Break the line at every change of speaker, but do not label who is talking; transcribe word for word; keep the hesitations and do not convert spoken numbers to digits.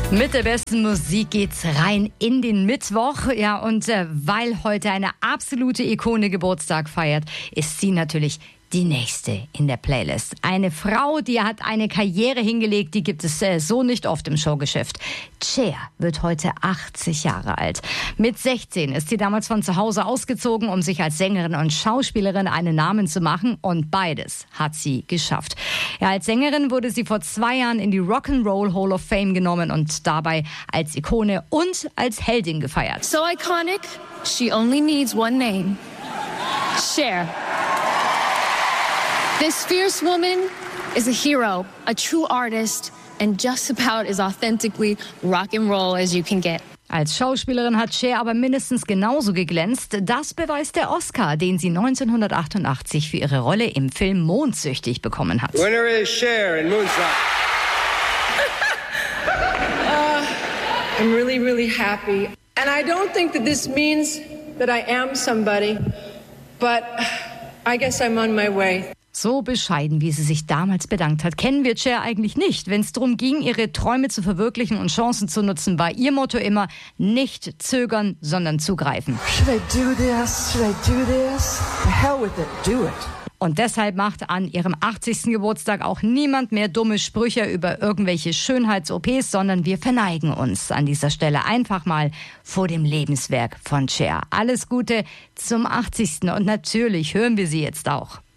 Mit der besten Musik geht's rein in den Mittwoch. Ja, und äh, weil heute eine absolute Ikone Geburtstag feiert, ist sie natürlich die nächste in der Playlist. Eine Frau, die hat eine Karriere hingelegt, die gibt es äh, so nicht oft im Showgeschäft. Cher wird heute achtzig Jahre alt. Mit sechzehn ist sie damals von zu Hause ausgezogen, um sich als Sängerin und Schauspielerin einen Namen zu machen. Und beides hat sie geschafft. Ja, als Sängerin wurde sie vor zwei Jahren in die Rock'n'Roll Hall of Fame genommen und dabei als Ikone und als Heldin gefeiert.
So iconic, she only needs one name. Cher. This fierce woman is a hero, a true artist, and just about as authentically rock and roll as you can get.
Als Schauspielerin hat Cher aber mindestens genauso geglänzt. Das beweist der Oscar, den sie neunzehnhundertachtundachtzig für ihre Rolle im Film Mondsüchtig bekommen hat.
Winner is Cher in Moonstruck.
uh, I'm really, really happy. And I don't think that this means that I am somebody, but I guess I'm on my way.
So bescheiden, wie sie sich damals bedankt hat, kennen wir Cher eigentlich nicht. Wenn es darum ging, ihre Träume zu verwirklichen und Chancen zu nutzen, war ihr Motto immer: nicht zögern, sondern zugreifen.
Should I do this? Should I do this? The hell with it, do it.
Und deshalb macht an ihrem achtzigsten Geburtstag auch niemand mehr dumme Sprüche über irgendwelche Schönheits-O Ps, sondern wir verneigen uns an dieser Stelle einfach mal vor dem Lebenswerk von Cher. Alles Gute zum achtzigsten und natürlich hören wir sie jetzt auch.